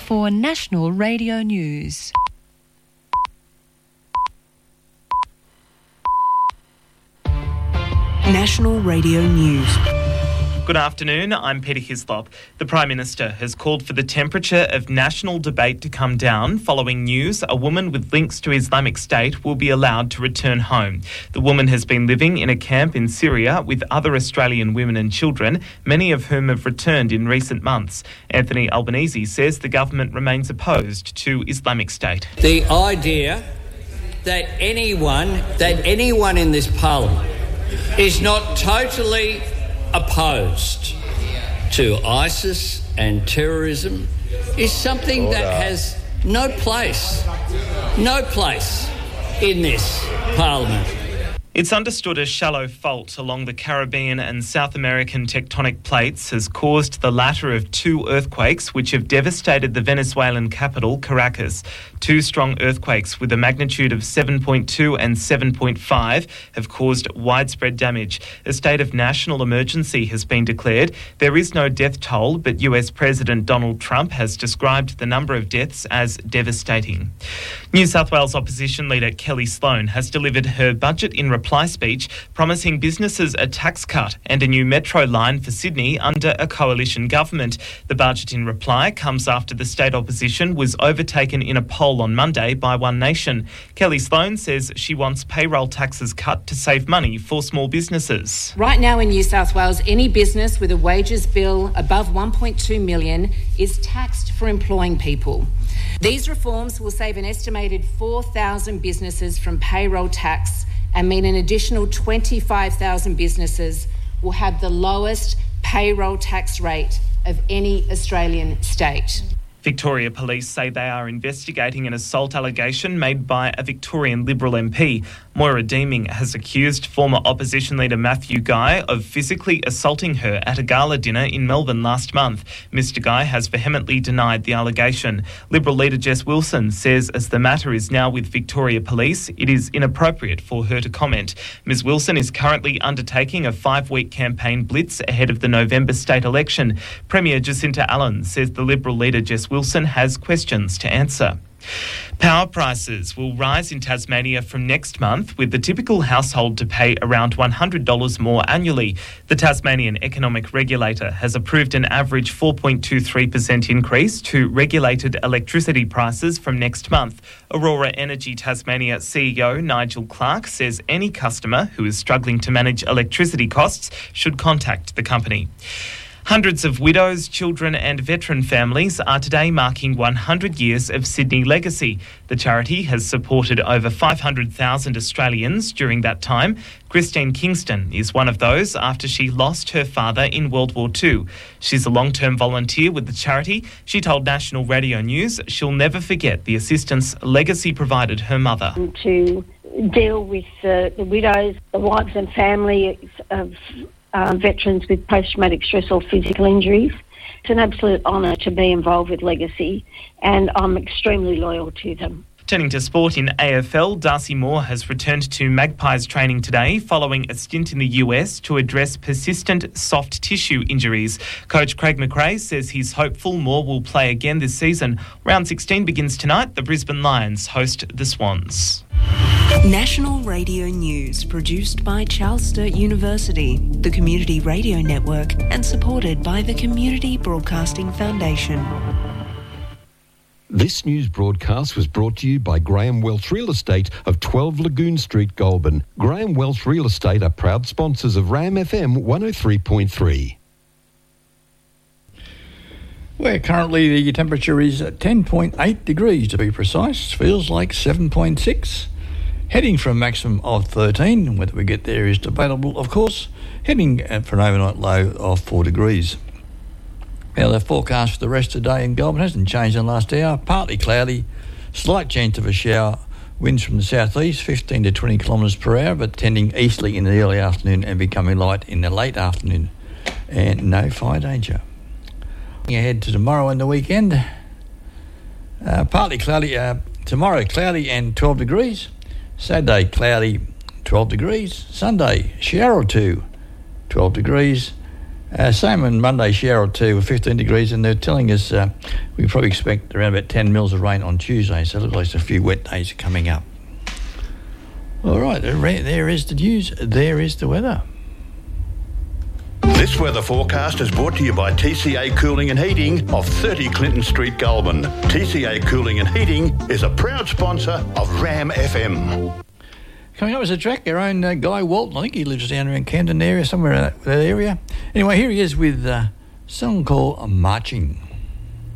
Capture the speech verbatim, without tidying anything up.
for National Radio News. National Radio News. Good afternoon, I'm Peter Hislop. The Prime Minister has called for the temperature of national debate to come down following news a woman with links to Islamic State will be allowed to return home. The woman has been living in a camp in Syria with other Australian women and children, many of whom have returned in recent months. Anthony Albanese says the government remains opposed to Islamic State. The idea that anyone, that anyone in this parliament is not totally opposed to ISIS and terrorism is something that has no place, no place in this parliament. It's understood a shallow fault along the Caribbean and South American tectonic plates has caused the latter of two earthquakes which have devastated the Venezuelan capital, Caracas. Two strong earthquakes with a magnitude of seven point two and seven point five have caused widespread damage. A state of national emergency has been declared. There is no death toll, but U S President Donald Trump has described the number of deaths as devastating. New South Wales opposition leader Kelly Sloan has delivered her budget in reply speech, promising businesses a tax cut and a new metro line for Sydney under a coalition government. The budget in reply comes after the state opposition was overtaken in a poll on Monday by One Nation. Kelly Sloan says she wants payroll taxes cut to save money for small businesses. Right now in New South Wales, any business with a wages bill above one point two million is taxed for employing people. These reforms will save an estimated four thousand businesses from payroll tax and mean an additional twenty-five thousand businesses will have the lowest payroll tax rate of any Australian state. Victoria Police say they are investigating an assault allegation made by a Victorian Liberal M P. Moira Deeming has accused former opposition leader Matthew Guy of physically assaulting her at a gala dinner in Melbourne last month. Mister Guy has vehemently denied the allegation. Liberal leader Jess Wilson says as the matter is now with Victoria Police, it is inappropriate for her to comment. Miz Wilson is currently undertaking a five-week campaign blitz ahead of the November state election. Premier Jacinta Allen says the Liberal leader Jess Wilson has questions to answer. Power prices will rise in Tasmania from next month, with the typical household to pay around one hundred dollars more annually. The Tasmanian Economic Regulator has approved an average four point two three percent increase to regulated electricity prices from next month. Aurora Energy Tasmania C E O Nigel Clark says any customer who is struggling to manage electricity costs should contact the company. Hundreds of widows, children and veteran families are today marking one hundred years of Sydney Legacy. The charity has supported over five hundred thousand Australians during that time. Christine Kingston is one of those after she lost her father in World War Two. She's a long-term volunteer with the charity. She told National Radio News she'll never forget the assistance Legacy provided her mother. To deal with uh, the widows, the wives and families of Uh, veterans with post-traumatic stress or physical injuries. It's an absolute honour to be involved with Legacy, and I'm extremely loyal to them. Turning to sport in A F L, Darcy Moore has returned to Magpies training today following a stint in the U S to address persistent soft tissue injuries. Coach Craig McRae says he's hopeful Moore will play again this season. Round sixteen begins tonight. The Brisbane Lions host the Swans. National Radio News, produced by Charles Sturt University, the Community Radio Network, and supported by the Community Broadcasting Foundation. This news broadcast was brought to you by Graham Welch Real Estate of twelve Lagoon Street, Goulburn. Graham Welch Real Estate are proud sponsors of RAM F M one oh three point three. Where currently the temperature is at ten point eight degrees to be precise, feels like seven point six. Heading for a maximum of thirteen, whether we get there is debatable, of course. Heading for an overnight low of four degrees. Now the forecast for the rest of the day in Goulburn hasn't changed in the last hour. Partly cloudy, slight chance of a shower, winds from the southeast, fifteen to twenty kilometres per hour, but tending easterly in the early afternoon and becoming light in the late afternoon. And no fire danger. Ahead to tomorrow and the weekend. Uh, partly cloudy, uh, tomorrow cloudy and twelve degrees. Saturday cloudy, twelve degrees. Sunday shower or two, twelve degrees. Uh, same on Monday, shower or two with fifteen degrees, and they're telling us uh, we can probably expect around about ten mils of rain on Tuesday, so it looks like a few wet days are coming up. All right, there is the news, there is the weather. This weather forecast is brought to you by T C A Cooling and Heating of thirty Clinton Street, Goulburn. T C A Cooling and Heating is a proud sponsor of Ram F M. Coming up as a track, our own uh, Guy Walton. I think he lives down around Camden area, somewhere in that, that area. Anyway, here he is with uh, a song called Marching.